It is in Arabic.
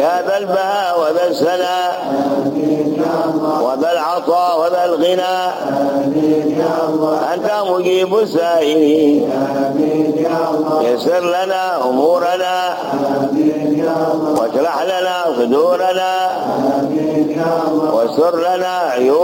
يا ذا البهاء وذا السناء وذا العطاء وذا الغنى أنت مجيب السائلين يسر لنا أمورنا واشرح لنا صدورنا واستر لنا عيوبنا